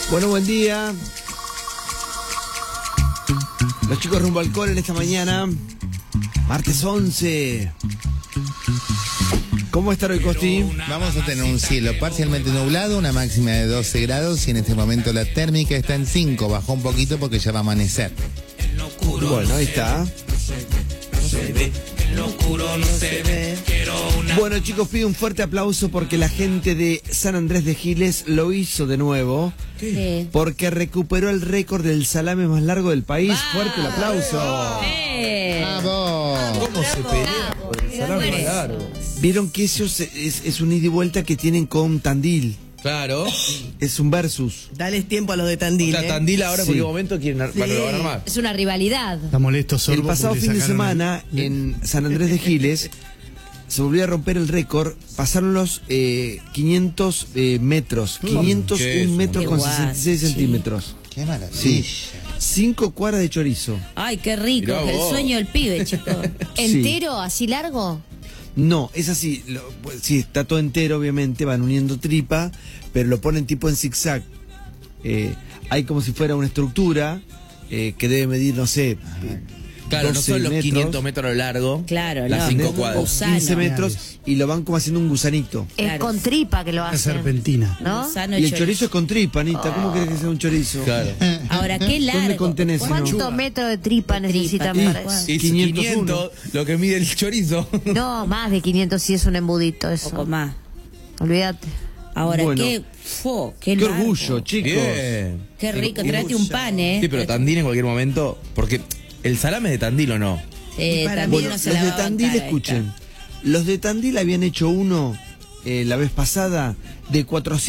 Bueno, buen día. Los chicos rumbo al cole en esta mañana. Martes 11. ¿Cómo está hoy, Costi? Vamos a tener un cielo parcialmente nublado, una máxima de 12 grados y en este momento la térmica está en 5. Bajó un poquito porque ya va a amanecer. Bueno, ahí está. Bueno, chicos, pido un fuerte aplauso porque la gente de San Andrés de Giles lo hizo de nuevo. Sí. Porque recuperó el récord del salame más largo del país. Fuerte el aplauso. ¡Bravo! ¿Cómo se peleó por el salame más largo? Vieron que eso es un ida y vuelta que tienen con Tandil. Claro. Es un versus. Dales tiempo a los de Tandil. O sea, Tandil ahora en Sí. cualquier momento quieren lo van a armar. Es una rivalidad. Está molesto Sorbo. El pasado porque fin de sacaron semana en San Andrés de Giles se volvió a romper el récord. Pasaron los 500 metros. 501 ¿Qué es? metros con Qué guay, 66 sí. centímetros. ¡Qué maravilla! Sí. 5 cuadras de chorizo. Ay, qué rico. Mirá El vos. sueño del pibe, chico. ¿Entero, así largo? No, es así. Sí, está todo entero, obviamente. Van uniendo tripa, pero lo ponen tipo en zigzag. Hay como si fuera una estructura que debe medir, no sé. Claro, no 12 son los metros, 500 metros a lo largo. Claro, las no. 5 Como cuadras. gusano. 15 metros y lo van como haciendo un gusanito. Es Claro. con tripa que lo Una hacen, serpentina. ¿no? Sano Y el chorizo es con tripa, Anita. ¿Cómo querés que sea un chorizo? Claro. Ahora, qué largo. ¿Dónde contenés? ¿Cuántos metros de tripa necesitan tripa, para eso? Y 500, lo que mide el chorizo. No, más de 500 si es un embudito Un eso. poco más. Olvídate. Ahora, Bueno. qué Qué largo. orgullo, chicos. Bien. Qué rico. Tráete un pan, ¿eh? Sí, pero Tandil en cualquier momento, porque el salame es de Tandil o no. También Bueno, no se los la de va a Tandil, bancar, escuchen. Los de Tandil habían hecho uno la vez pasada de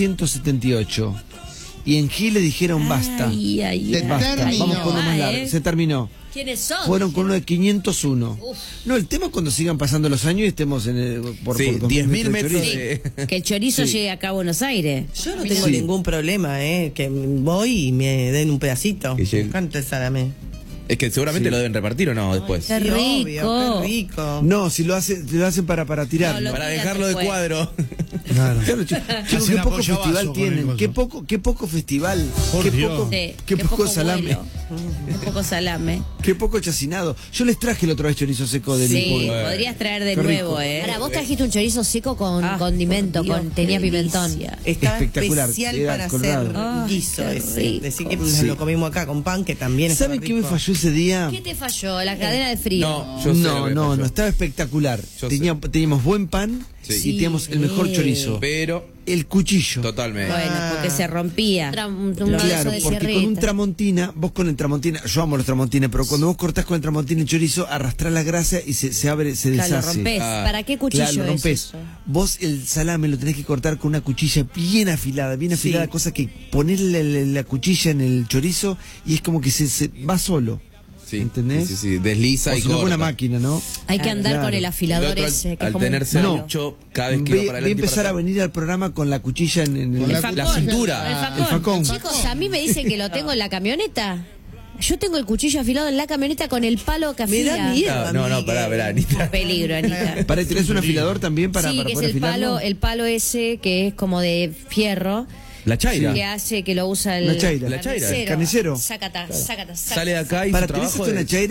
478. Y en Giles dijeron basta. Ay, ay, Se ay. Basta. terminó. Vamos con uno más largo. Se terminó. ¿Quiénes son? Fueron con uno de 501. No, el tema es cuando sigan pasando los años y estemos en por 10.000 metros chorizo. de... Que el chorizo Sí. llegue acá a Buenos Aires. Yo no tengo Sí. ningún problema, que voy y me den un pedacito. Que Me llegue. encanta el salame. Es que seguramente Sí. lo deben repartir o no después. Qué Sí, rico. obvio, qué rico. No, si lo hacen para tirar. No, lo- Para dejarlo de después. cuadro. Claro. Claro, chicos, Hacen qué poco apoyavaso festival con tienen. el coso. Qué poco festival. Por Qué Dios. poco, Sí, qué poco salame. vuelo. Qué poco salame. Qué poco chacinado. Yo les traje la otra vez chorizo seco de Sí, Lisboa. podrías traer de Qué nuevo, rico. Ahora, vos trajiste un chorizo seco con Ah, condimento, Dios, tenía qué pimentón. delicia. Está Espectacular, especial era para colorado. hacer Ay, guiso qué ese. rico. Decir que Sí. lo comimos acá con pan, que también está ¿Saben qué me rico. falló ese día? ¿Qué te falló? La cadena de frío. No, yo sé lo que No, falló. estaba espectacular. Yo sé. Teníamos buen pan Sí. y teníamos el mejor Sí. chorizo. Pero, El cuchillo. totalmente. Bueno, porque se rompía. Un Claro, pedazo de porque con un sierrita. tramontina, vos con el tramontina, yo amo los tramontina, pero cuando vos cortás con el tramontina el chorizo, arrastrás la grasa y se abre, se Claro, lo deshace. rompés. Ah. ¿Para qué cuchillo Claro, lo es rompés. eso? Vos el salame lo tenés que cortar con una cuchilla bien afilada, Sí. cosa que ponerle la cuchilla en el chorizo y es como que se va solo. Sí, ¿Entendés? Sí, desliza O y si no con corta. una máquina, ¿no? Hay que andar Claro. con el El afilador otro, ese. Que al es como un tenerse palo. mucho, cada vez que Voy va para a adelante y empezar para a atrás. venir al programa con la cuchilla en Con la, la La cintura. El El facón. Chicos, a mí me dicen que lo tengo en la camioneta. Yo tengo el cuchillo afilado en la camioneta con el palo que Me afila. da miedo. No, pará, Anita. Peligro, Anita. Para ¿tenés un afilador también para Sí, que es poder afilarlo? el palo ese que es como de fierro, La chaira. que hace que lo usa el La chaira. La chaira. El carnicero. Sácata. Sale de acá y ¿Para su tenés trabajo una es... chaira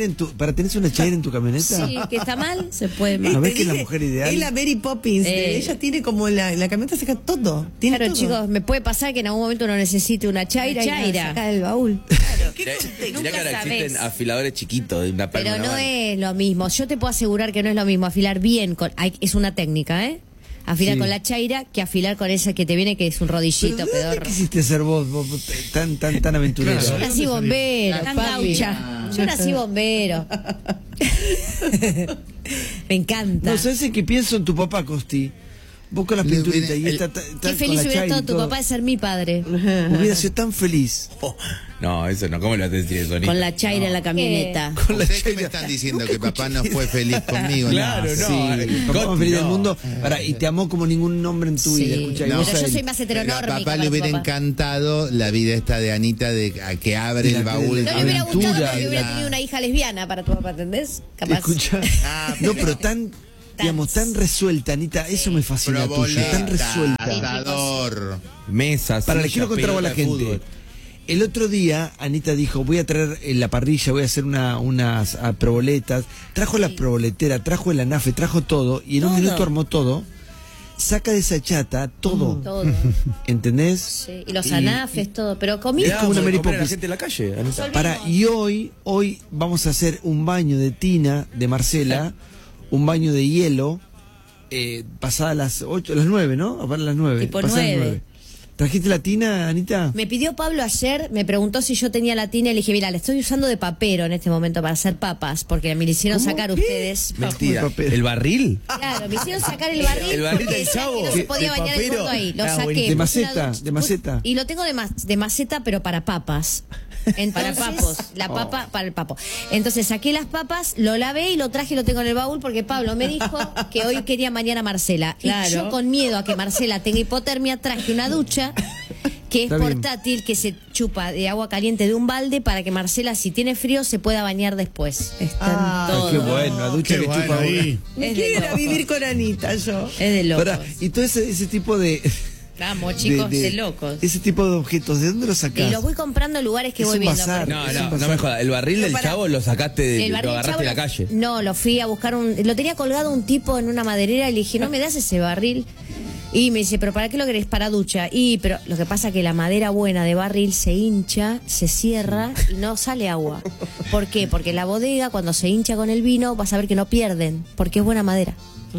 en tu camioneta? Sí, que está mal, se puede ¿No más. ves Te que es la dije, mujer ideal? Es la Mary Poppins. Ella tiene como la camioneta saca todo. Tiene Claro, todo. chicos, me puede pasar que en algún momento uno necesite una chaira y la saca del baúl. Mirá Nunca que ahora sabés. existen afiladores chiquitos de una palma Pero de una no mano. es lo mismo. Yo te puedo asegurar que no es lo mismo afilar bien es una técnica, ¿eh? Afilar Sí. con la chaira que afilar con esa que te viene que es un ¿Pero rodillito de dónde pedorro. quisiste ser vos tan aventurero? Yo nací bombero, Tan papi. gaucha. Yo nací bombero. Me encanta. No, ¿sabes en qué pienso en tu papá, Costi? Vos con las Le pinturitas hubiera- y está Qué con feliz la hubiera chaira estado y tu todo. papá de ser mi padre. Hubiera sido tan feliz. Oh, no, eso no. ¿Cómo le vas a decir eso, Anita? Con la chaira en la camioneta. Con la ¿Ustedes qué me chaira. están diciendo? ¿Que papá no fue feliz conmigo? Claro, Sí, no. papá más feliz del no. mundo. Pará, y te amó como ningún hombre en tu Sí. vida. Escuchá, y No. vos Pero a yo él. soy más Pero a heteronórmica. papá le para tu hubiera papá. encantado la vida esta de Anita que abre De el la- baúl. de No le hubiera aventura, gustado porque hubiera la- tenido una hija lesbiana para tu papá, ¿entendés? Capaz. Escuchá. Ah, No, pero digamos, tan resuelta, Anita. Eso me fascina tuyo. Tan resuelta. Asador. Mesas. Para, le sillas, quiero contar algo a la pelota de gente. fútbol. el otro día Anita dijo, voy a traer en la parrilla, voy a hacer unas proboletas. Trajo la proboletera, trajo el anafe, trajo todo, y en un minuto armó todo. Saca de esa chata todo. Todo. ¿Entendés? Sí, y los anafes, todo. Pero comí. Es como una Mary comer a la Poppins. gente en la calle. Anita. Y hoy vamos a hacer un baño de tina de Marcela, un baño de hielo, pasada las 8, las 9, ¿no? A las 9. Tipo pasadas 9. ¿Trajiste la tina, Anita? Me pidió Pablo ayer, me preguntó si yo tenía la tina y le dije, mira, le estoy usando de papero en este momento para hacer papas, porque me le hicieron sacar ustedes. Mentira. papel. ¿El barril? Claro, me hicieron sacar el barril. ¿El barril porque del decían Chavo? que no se ¿De podía bañar el papero? gordo ahí. Lo Ah, saqué. buenísimo. De puse una maceta, ducha- de maceta. Y lo tengo de maceta, pero para papas. Entonces, Para papos. La papa para el papo. Entonces saqué las papas, lo lavé y lo traje y lo tengo en el baúl porque Pablo me dijo que hoy quería bañar a Marcela. Claro. Y yo con miedo a que Marcela tenga hipotermia traje una ducha que es Está bien. portátil, que se chupa de agua caliente de un balde para que Marcela, si tiene frío, se pueda bañar después. Están todos. Qué bueno, la ducha Qué que bueno chupa ahí. Me Es de quiero ir a locos. vivir con Anita yo. Es de locos. Pará, y todo ese tipo de... Vamos, chicos, de locos. Ese tipo de objetos, ¿de dónde los Y sacás? los voy comprando en lugares que Es voy un viendo. bazar. porque- No me jodas. El barril del pará. Chavo lo sacaste, El lo barril agarraste Chavo de la calle. No, lo fui a buscar lo tenía colgado un tipo en una maderera y le dije, no me das ese barril. Y me dice, pero ¿para qué lo querés? Para ducha. Pero lo que pasa es que la madera buena de barril se hincha, se cierra y no sale agua. ¿Por qué? Porque la bodega, cuando se hincha con el vino, vas a ver que no pierden, porque es buena madera.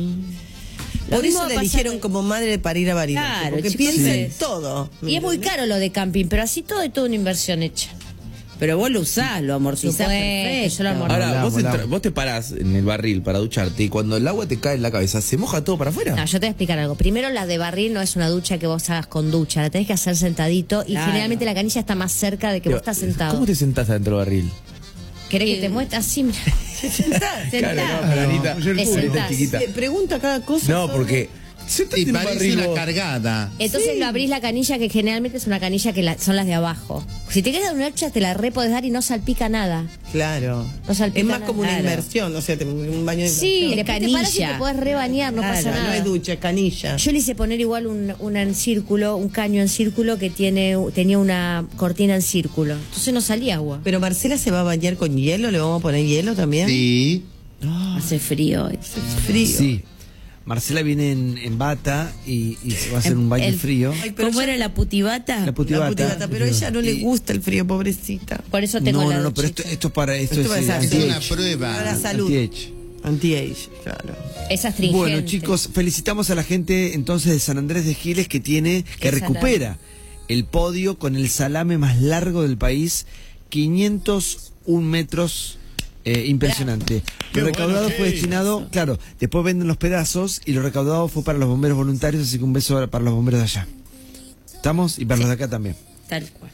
Lo Por mismo eso le pasa eligieron con- como madre para ir a Bariloche. Claro, porque chicos, piensa sí. en todo. Y es muy caro lo de camping, pero así todo es toda una inversión hecha. Pero vos lo usás, lo amortizás Supuesto, perfecto. yo lo amortizo. Ahora, Volá, vos, volá. vos te parás en el barril para ducharte y cuando el agua te cae en la cabeza, ¿se moja todo para afuera? No, yo te voy a explicar algo. Primero, la de barril no es una ducha que vos hagas con ducha, la tenés que hacer sentadito y Claro. generalmente la canilla está más cerca de que vos estás sentado. ¿Cómo te sentás adentro del barril? ¿Querés que te muestre así? Mira. Claro, no, pero Anita, Yo el Es público. sentás. chiquita. Pregunta cada cosa. No, porque sentate Y en un parece barril una vos. cargada. Entonces lo abrís la canilla, que generalmente es una canilla que son las de abajo. Si te quedas una ducha, te la re podés dar y no salpica nada. Claro. No salpica Es más nada. como una Claro. inmersión, o sea, un baño de Sí, inmersión. después te paras y te podés rebañar, no Claro, pasa nada. no es ducha, es canilla. Yo le hice poner igual una en círculo, un caño en círculo que tenía una cortina en círculo. Entonces no salía agua. Pero Marcela se va a bañar con hielo, ¿le vamos a poner hielo también? Sí. Hace frío. Frío. Sí. Marcela viene en bata y se va a hacer un baño frío. Ay, pero ¿Cómo ya- era la putibata? La putivata. La putivata, pero a ella no le Y- gusta el frío, pobrecita. Por eso tengo la No, pero duchita. esto es para esto, Esto es va a ser Es una anti-age. prueba. Para la salud. Anti-age. Anti-age, claro. Es astringente. Bueno, chicos, felicitamos a la gente entonces de San Andrés de Giles que Qué recupera el podio con el salame más largo del país, 501 metros. Impresionante. Qué Lo recaudado bueno, fue qué destinado, claro, después venden los pedazos y lo recaudado fue para los bomberos voluntarios, así que un beso para los bomberos de allá. ¿Estamos? Y para los de acá también. Tal cual.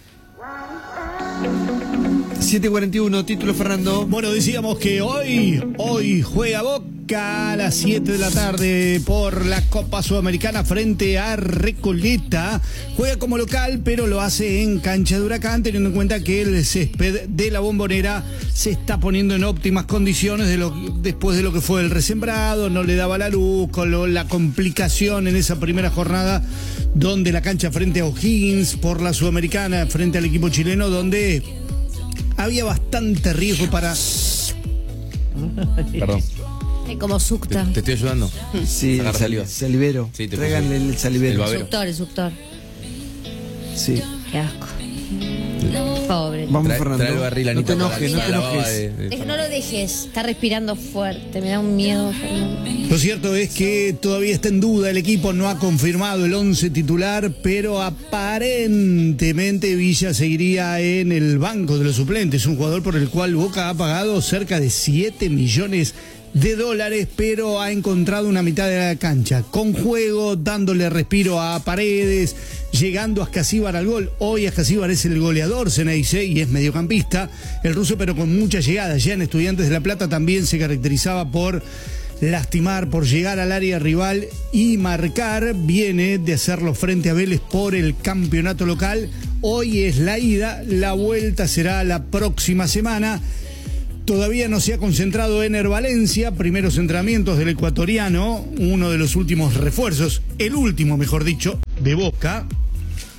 7:41, título Fernando. Bueno, decíamos que hoy juega Boca a las 7 de la tarde por la Copa Sudamericana frente a Recoleta. Juega como local, pero lo hace en cancha de Huracán, teniendo en cuenta que el césped de la Bombonera se está poniendo en óptimas condiciones después de lo que fue el resembrado, no le daba la luz, con la complicación en esa primera jornada, donde la cancha frente a O'Higgins por la Sudamericana, frente al equipo chileno, donde había bastante riesgo para... Perdón, Como sucta. te estoy ayudando. Sí, Sacar saliva. salivero. Sí, te Tráiganle puse el salivero. el babero. El suctor. Sí. Qué asco. Pobre. Vamos, Trae Fernando. el barril, no Anita, te enojes, para no te la baba enojes. No lo dejes. Está respirando fuerte. Me da un miedo, Fernando. Lo cierto es que todavía está en duda, el equipo no ha confirmado el 11 titular, pero aparentemente Villa seguiría en el banco de los suplentes, un jugador por el cual Boca ha pagado cerca de 7 millones de dólares, pero ha encontrado una mitad de la cancha, con juego, dándole respiro a Paredes, llegando a Ascasíbar al gol. Hoy Ascasíbar es el goleador, se dice, y es mediocampista, el ruso, pero con muchas llegadas. Ya en Estudiantes de La Plata también se caracterizaba por lastimar, por llegar al área rival y marcar. Viene de hacerlo frente a Vélez por el campeonato local. Hoy es la ida, la vuelta será la próxima semana. Todavía no se ha concentrado Ener Valencia, primeros entrenamientos del ecuatoriano, uno de los últimos refuerzos, el último, mejor dicho, de Boca.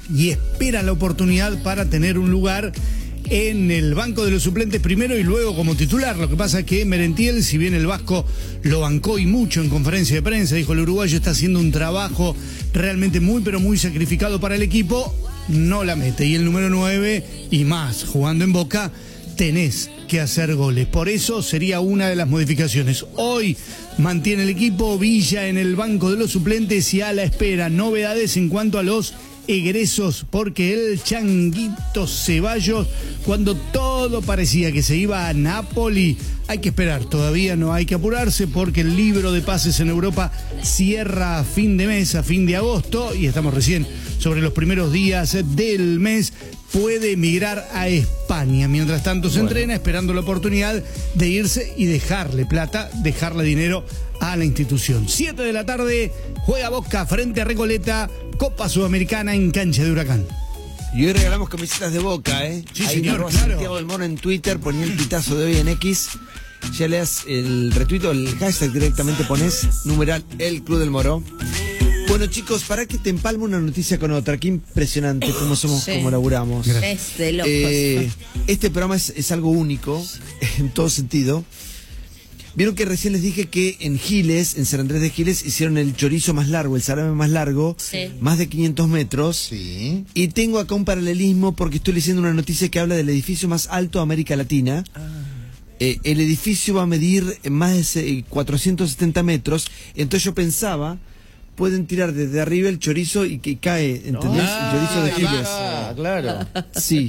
y esperan la oportunidad para tener un lugar en el banco de los suplentes primero y luego como titular. Lo que pasa es que Merentiel, si bien el vasco lo bancó y mucho en conferencia de prensa, dijo el uruguayo está haciendo un trabajo realmente muy pero muy sacrificado para el equipo, no la mete. Y el número 9 y más, jugando en Boca, tenés que hacer goles. Por eso sería una de las modificaciones. Hoy mantiene el equipo Villa en el banco de los suplentes y a la espera novedades en cuanto a los egresos, porque el Changuito Ceballos, cuando todo parecía que se iba a Napoli, hay que esperar, todavía no hay que apurarse porque el libro de pases en Europa cierra a fin de mes, a fin de agosto, y estamos recién sobre los primeros días del mes. Puede emigrar a España. Mientras tanto se entrena, esperando la oportunidad de irse y dejarle plata, dejarle dinero a la institución. 7 de la tarde, juega Boca frente a Recoleta, Copa Sudamericana en cancha de Huracán. Y hoy regalamos camisetas de Boca, ¿eh? Sí, Ahí señor, arroba claro. Santiago del Moro en Twitter, ponía el pitazo de hoy en X. Ya le das el retuito, el hashtag directamente pones, numeral El Club del Moro. Bueno, chicos, para que te empalme una noticia con otra, qué impresionante cómo somos, Sí. cómo laburamos. Es de locos. Este programa es algo único, en todo sentido. Vieron que recién les dije que en Giles, en San Andrés de Giles, hicieron el chorizo más largo, el salame más largo, Sí. más de 500 metros. Sí. Y tengo acá un paralelismo porque estoy leyendo una noticia que habla del edificio más alto de América Latina. El edificio va a medir más de 470 metros. Entonces yo pensaba, pueden tirar desde arriba el chorizo y que cae, ¿entendés? El chorizo de Giles. Ah, claro. Sí.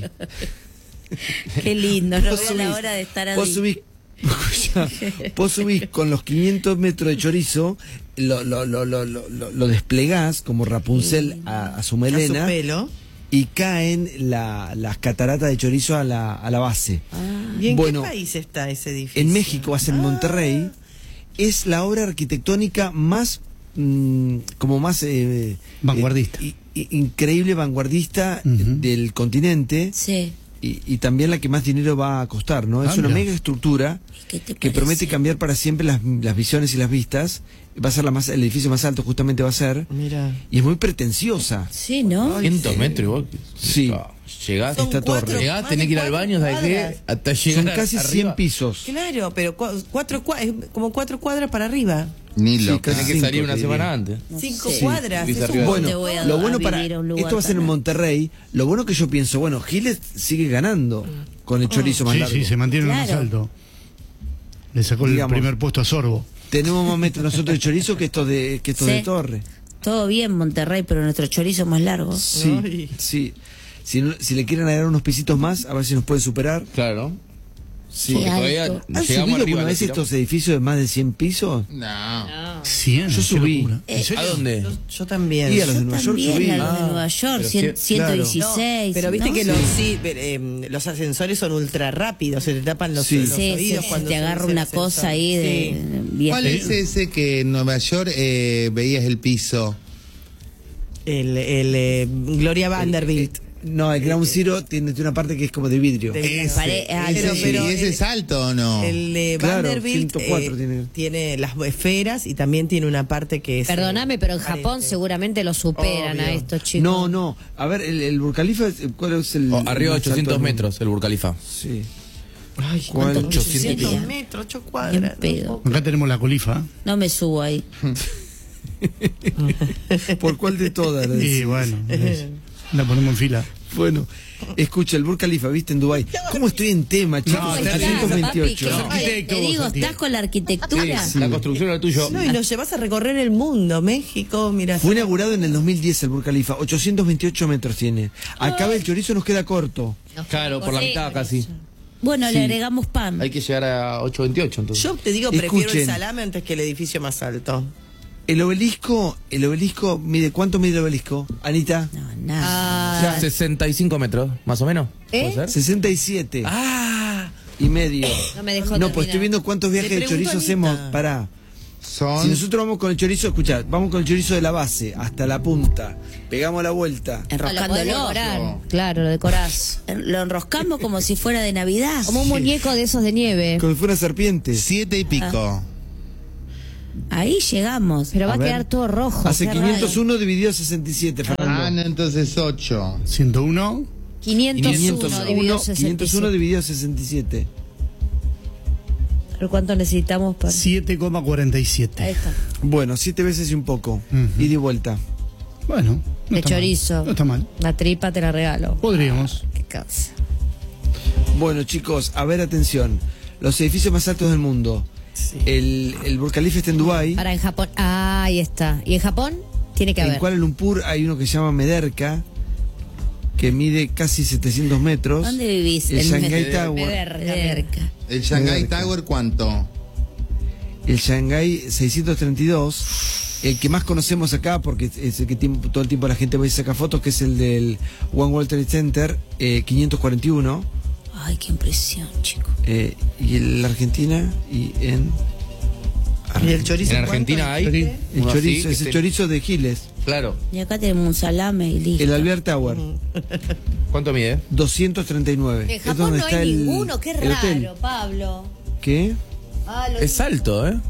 Qué lindo, no Vos veo la subís- hora de estar Vos ahí. subís, vos subís con los 500 metros de chorizo, lo desplegás como Rapunzel a su A su melena pelo. y caen las cataratas de chorizo a la base. ¿Y en Bueno, qué país está ese edificio? En México, va a ser en Monterrey. Es la obra arquitectónica más como más Vanguardista. increíble vanguardista Ujú. del continente. Sí. Y también la que más dinero va a costar, ¿no? Es una mira. mega estructura ¿Qué te que parece? promete cambiar para siempre las visiones y las vistas. Va a ser el edificio más alto, justamente va a ser. Mira. Y es muy pretenciosa. Sí, ¿no? 100 metros y vos. Sí. Llegás, Esta torre. llegás, más tenés de que ir al 4 baño, ¿sabes qué? cuadras. Hasta llegar Son casi 100 arriba. pisos. Claro, pero como 4 cuadras para arriba. Ni Sí, loco. casi. Tenés que Cinco, salir una te semana diría. antes. 5 Sí. cuadras. Viste es un arriba. montón. Bueno, voy a lo bueno vivir para a un lugar esto va a ser en tan- Monterrey. Lo bueno que yo pienso, bueno, Giles sigue ganando con el chorizo más Sí, largo. sí, se mantiene en lo más Claro. alto. Le sacó Digamos. el primer puesto a Sorbo. Tenemos más metros nosotros de chorizo que estos de Sí. de torre. Todo bien, Monterrey, pero nuestro chorizo más largo. Sí, Ay. sí. Si le quieren agregar unos pisitos más, a ver si nos pueden superar. Claro. Sí. Qué Porque todavía alto. ¿Han llegamos subido arriba. alguna le vez tiramos. estos edificios de más de 100 pisos? No. 100, Yo qué subí. locura. ¿En serio? ¿A dónde? Yo también. Y a los de Yo Nueva York también, subí. a los de Nueva York, pero 116. Pero viste ¿no? que los ascensores son ultra rápidos, se te tapan los, Sí. los Sí, oídos sí, cuando te subís agarra el una ascensor. cosa ahí de bien. ¿Cuál es ese que en Nueva York veías el piso? El Gloria Vanderbilt. No, el Ground Zero tiene una parte que es como de vidrio. Del- Pero- Sí, pero ¿ese el- es alto o no? El Claro, Vanderbilt 104 tiene las esferas y también tiene una parte que es... Perdóname, pero en aparente. Japón seguramente lo superan Obvio. a estos chicos. No, no. A ver, el Burj Khalifa, ¿cuál es el. Arriba de el más alto 800 del mundo? metros, el Burj Khalifa. Sí. Ay, ¿Cuál? ¿cuántos 800 800 metros, 8 Bien cuadras. pedo. Acá tenemos la colifa. No me subo ahí. ¿Por cuál de todas? le Y decís? bueno, la ponemos en fila. Bueno, escucha, el Burj Khalifa, ¿viste? En Dubái. ¿Cómo estoy en tema, chicos? No, ¿Cómo está estás, lindo, papi? 328. ¿Qué- No. Arquitecto, Te vos, digo, Santiago. ¿estás con la arquitectura? La construcción era tuyo. No, y nos llevas a recorrer el mundo, México, mira. Fue inaugurado en el 2010 el Burj Khalifa. 828 metros tiene. Acá el chorizo nos queda corto. Claro, por la Sí. mitad casi. Bueno, Sí. le agregamos pan. Hay que llegar a 828 entonces. Yo te digo, prefiero Escuchen. el salame antes que el edificio más alto. El obelisco, mide, ¿cuánto mide el obelisco? Anita, No, nada. 65 metros, más o menos. ¿Puede ser? 67 Ah, y medio. No me dejó No, pues terminar. estoy viendo cuántos viajes Le de pregunto chorizo a hacemos. Anita. Pará. Son Si nosotros vamos con el chorizo, escuchá, vamos con el chorizo de la base hasta la punta, pegamos la vuelta. No, lo podés Enroscándolo. decorar. Claro, lo decorás. Lo enroscamos como si fuera de Navidad. Como un muñeco de esos de nieve. Como si fuera serpiente. 7 y pico. Ahí llegamos. Pero va a ver. quedar todo rojo. Hace qué 501 dividido 67, Fernando. Van entonces 8. 101. 501 dividido 501 dividido 67. ¿Pero cuánto necesitamos para...? 7,47. Ahí está. Bueno, 7 veces y un poco. Y de vuelta. Bueno. No De está mal. chorizo. No está mal. La tripa te la regalo. Podríamos. Qué causa. Bueno, chicos, a ver, atención. Los edificios más altos del mundo. El Burj Khalifa está en Dubái. Ahora en Japón. Ah, ahí está. ¿Y en Japón? Tiene que En haber. Kuala Lumpur hay uno que se llama Mederka, que mide casi 700 metros. ¿Dónde vivís? El En Shanghai Tower. Mederka. ¿El Shanghai Mederka. Tower cuánto? El Shanghai 632. El que más conocemos acá, porque es el que todo el tiempo la gente va y saca fotos, que es el del One World Trade Center, 541. Ay, qué impresión, chico. Y en la Argentina y en... ¿Y el chorizo En cuánto? Argentina hay El uno así, chorizo, que es el esté- chorizo de Giles. Claro. Y acá tenemos un salame y listo. El Albert Tower, ¿Cuánto mide? 239. En Es Japón donde no está hay el- ninguno. Qué el hotel. raro, Pablo. ¿Qué? Ah, lo Es alto, ¿eh?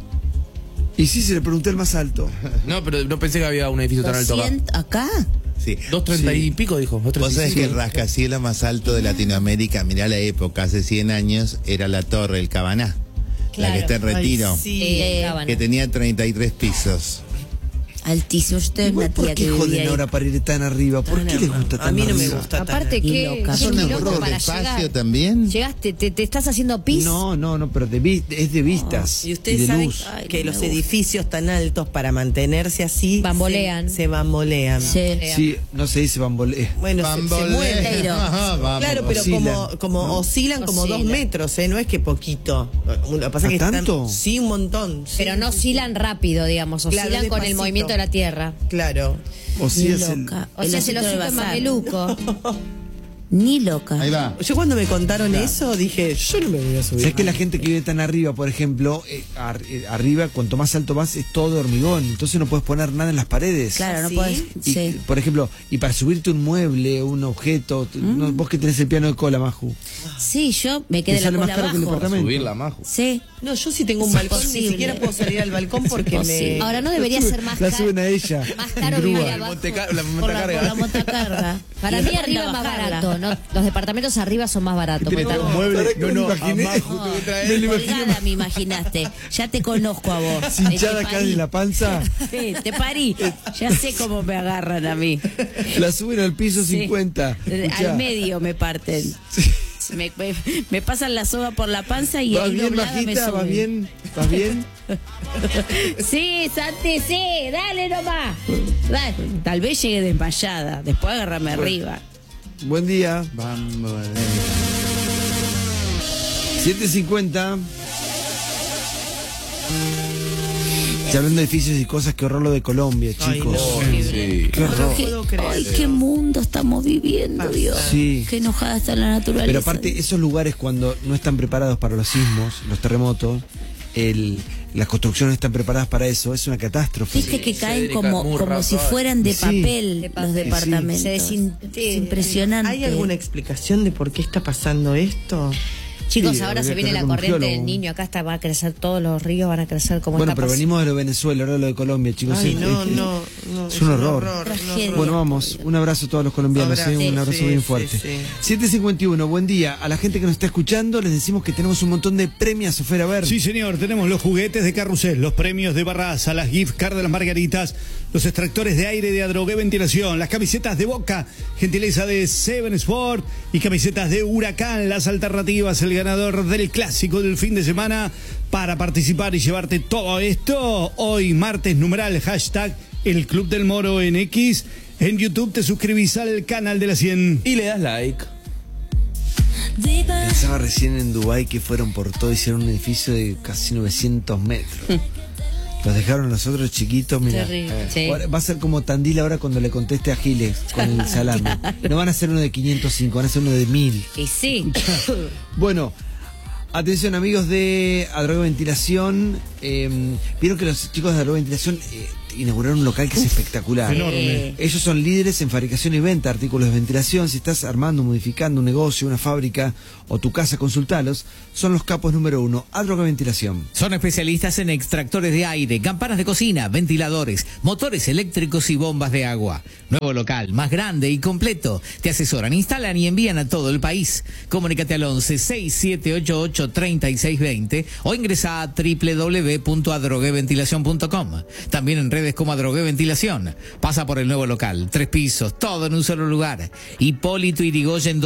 Y sí, se le pregunté el más alto. No, pero no pensé que había un edificio tan alto acá. 200 acá. Sí. 230 y pico, dijo. Vos sabés que el 235. rascacielos más alto de Latinoamérica, mirá la época, hace 100 años, era la Torre, el Cabaná. La que está en Retiro. Ay, sí. Que tenía 33 pisos. Altísimo. Usted es Igual, una ¿por tía qué que vivía joden ahí. ahora para ir tan arriba? ¿Por qué les gusta A tan mí no me arriba? gusta tan Aparte, Y ¿qué loca. qué ¿Son quilombo horrores para de espacio llegar? también? Llegaste, te estás haciendo pis. No, pero es de vistas Y y ustedes de saben luz. Ay, que no los me gusta. edificios tan altos para mantenerse así Bambolean. se bambolean. Sí. Sí, no se dice bambolé. Bueno, se mueven. Pero- Ajá, vamos. Claro, pero Oscilan, como ¿no? oscilan como Oscilan. 2 metros, no es que poquito. Lo que pasa es que tanto? están, sí, un montón. sí. Pero no oscilan rápido, digamos. Claro, Oscilan con el despacito. movimiento de la Tierra. Claro. O sí Ni es el... loca. O sea, se lo osito del siento bazar. mameluco. Ni loca. Ahí va. Yo cuando me contaron eso dije, yo no me voy a subir. ¿Sabes que la gente que vive tan arriba, por ejemplo, arriba, cuanto más alto vas, es todo de hormigón? Entonces no puedes poner nada en las paredes. Claro, no ¿Sí? podés. Y, Sí. por ejemplo, y para subirte un mueble, un objeto, no, vos que tenés el piano de cola, Maju, Sí, yo me te quedé la sale más cola caro que el abajo. departamento. Subirla, Majo. Sí. No, yo sí tengo un balcón, ni imposible. siquiera puedo salir al balcón porque imposible. me... Ahora no debería ser más La caro. suben a ella. Más caro en vivir grúa. abajo. La Por la montacarga. montacarga. Para mí arriba es más barato, ¿no? Los departamentos arriba son más baratos. Tiene porque un mueble. ¿sabés que me imaginé? a Maju, me lo imaginé Colgada me imaginaste. Ya te conozco a vos. hinchada Te acá parí. de la panza. Sí, te parí. Ya sé cómo me agarran a mí. La suben al piso Sí. 50. Escuchá. Al medio me parten. Me pasan la soga por la panza y ¿Vas ahí bien, doblada me Majita? ¿Vas suben. bien? ¿Vas bien? Sí, Santi, sí, dale nomás. Dale. Tal vez llegue desmayada, después agárrame arriba. Buen día. Vamos. 7:50. Ya hablando de edificios y cosas, qué horror lo de Colombia, Ay, chicos. no. Sí. Qué horror. Qué, puedo creer. ay, qué mundo estamos viviendo, Dios. Sí. Qué enojada está la naturaleza. Pero aparte, esos lugares cuando no están preparados para los sismos, los terremotos, las construcciones no están preparadas para eso, es una catástrofe. Viste que se caen dedica como muy como si rápido. fueran de Sí. papel De los papel. departamentos. Se Es impresionante. ¿Hay alguna explicación de por qué está pasando esto? Chicos, Sí, ahora habría se que viene la hablar con un corriente del geólogo. niño. Acá va a crecer, todos los ríos van a crecer como Bueno, está pero pasando. venimos de lo de Venezuela, ahora lo de Colombia, chicos. Ay, es, no, es- no, es un horror. Tragedia. Bueno, vamos, un abrazo a todos los colombianos, Abrazo. un abrazo Sí, bien sí, fuerte. sí. 7:51, buen día. A la gente que nos está escuchando les decimos que tenemos un montón de premios, Ofer, a ver. Sí, señor, tenemos los juguetes de Carrusel, los premios de Barraza, las gift cards de las Margaritas, los extractores de aire de Adrogué Ventilación, las camisetas de Boca, gentileza de Seven Sport y camisetas de Huracán, las alternativas, el ganador del clásico del fin de semana. Para participar y llevarte todo esto, hoy martes numeral hashtag El Club del Moro en X. En YouTube te suscribís al canal de la 100. Y le das like. Pensaba recién en Dubái que fueron por todo, hicieron un edificio de casi 900 metros. Los dejaron a nosotros chiquitos, mira. Terrible, sí. Va a ser como Tandil ahora cuando le conteste a Giles con el salame. No van a ser uno de 505, van a ser uno de 1000. Y sí. Bueno, atención amigos de Adrogué Ventilación. Vieron que los chicos de Adrogué Ventilación inauguraron un local que es espectacular. Enorme. Ellos son líderes en fabricación y venta de artículos de ventilación. Si estás armando, modificando un negocio, una fábrica o tu casa, consultalos. Son los capos número 1. Adrogué Ventilación. Son especialistas en extractores de aire, campanas de cocina, ventiladores, motores eléctricos y bombas de agua. Nuevo local, más grande y completo. Te asesoran, instalan y envían a todo el país. Comunícate al 11-6788-3620 o ingresa a www.adrogueventilación.com. También en redes como Adrogué Ventilación. Pasa por el nuevo local, 3 pisos, todo en un solo lugar. Hipólito Yrigoyen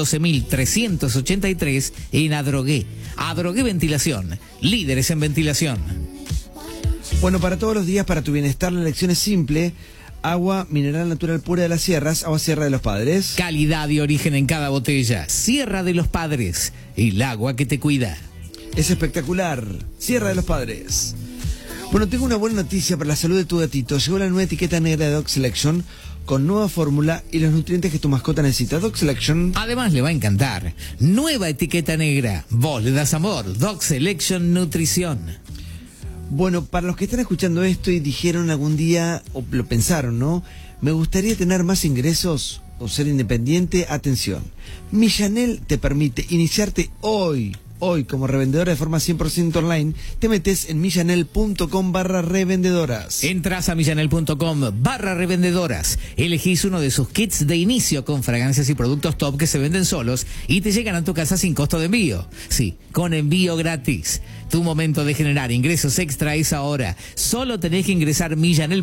12383 en Adrogué. Adrogué Ventilación, líderes en ventilación. Bueno, para todos los días, para tu bienestar, la elección es simple. Agua mineral natural pura de las sierras, agua Sierra de los Padres. Calidad y origen en cada botella. Sierra de los Padres, el agua que te cuida. Es espectacular. Sierra de los Padres. Bueno, tengo una buena noticia para la salud de tu gatito. Llegó la nueva etiqueta negra de Dog Selection con nueva fórmula y los nutrientes que tu mascota necesita. Dog Selection. Además le va a encantar. Nueva etiqueta negra. Vos le das amor. Dog Selection Nutrición. Bueno, para los que están escuchando esto y dijeron algún día, o lo pensaron, ¿no? Me gustaría tener más ingresos o ser independiente. Atención. Millanel te permite iniciarte hoy como revendedora de forma 100% online. Te metes en millanel.com/revendedoras. Entras a millanel.com/revendedoras. Elegís uno de sus kits de inicio con fragancias y productos top que se venden solos y te llegan a tu casa sin costo de envío. Sí, con envío gratis. Tu momento de generar ingresos extra es ahora. Solo tenés que ingresar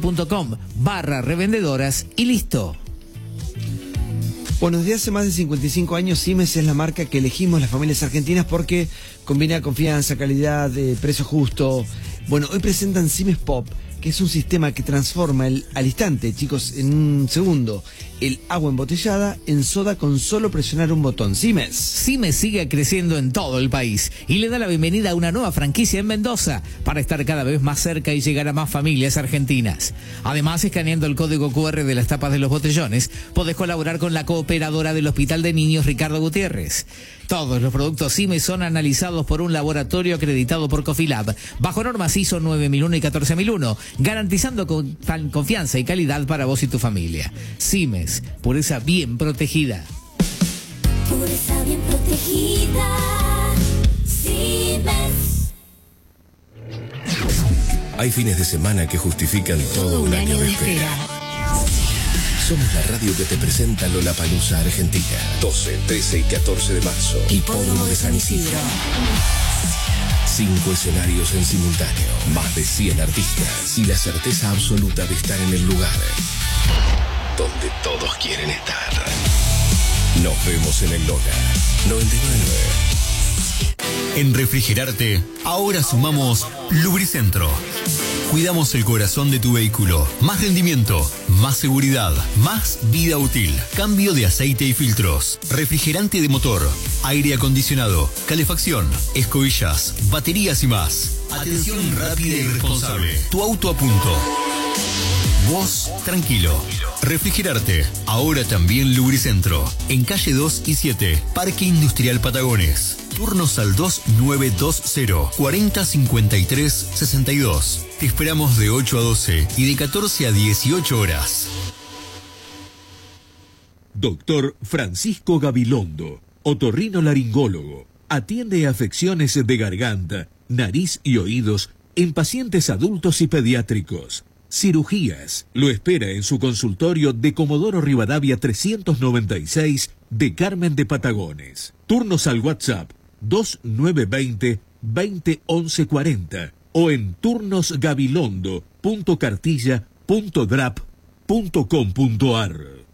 millanel.com/revendedoras y listo. Bueno, desde hace más de 55 años Siemens es la marca que elegimos las familias argentinas porque combina confianza, calidad, precio justo. Bueno, hoy presentan Siemens Pop, que es un sistema que transforma al instante, chicos, en un segundo, el agua embotellada en soda con solo presionar un botón. Siemens. Siemens sigue creciendo en todo el país y le da la bienvenida a una nueva franquicia en Mendoza para estar cada vez más cerca y llegar a más familias argentinas. Además, escaneando el código QR de las tapas de los botellones, podés colaborar con la cooperadora del Hospital de Niños Ricardo Gutiérrez. Todos los productos Siemens son analizados por un laboratorio acreditado por Cofilab, bajo normas ISO 9001 y 14001, garantizando confianza y calidad para vos y tu familia. Siemens, pureza bien protegida. Pureza bien protegida. Siemens. Hay fines de semana que justifican todo un año de espera. Somos la radio que te presenta Lollapalooza Argentina. 12, 13 y 14 de marzo. Hipódromo de San Isidro. 5 escenarios en simultáneo. Más de 100 artistas. Y la certeza absoluta de estar en el lugar donde todos quieren estar. Nos vemos en el Lola 99. En Refrigerarte, ahora sumamos Lubricentro. Cuidamos el corazón de tu vehículo. Más rendimiento, más seguridad, más vida útil. Cambio de aceite y filtros. Refrigerante de motor, aire acondicionado, calefacción, escobillas, baterías y más. Atención rápida y responsable. Tu auto a punto. Vos, tranquilo. Refrigerarte, ahora también Lubricentro. En calle 2 y 7, Parque Industrial Patagones. Turnos al 2920 40 53 62. Te esperamos de 8 a 12 y de 14 a 18 horas. Doctor Francisco Gabilondo, otorrinolaringólogo. Atiende afecciones de garganta, nariz y oídos en pacientes adultos y pediátricos. Cirugías. Lo espera en su consultorio de Comodoro Rivadavia 396 de Carmen de Patagones. Turnos al WhatsApp 2920 20 11 40 o en turnosgabilondo.cartilla.drap.com.ar.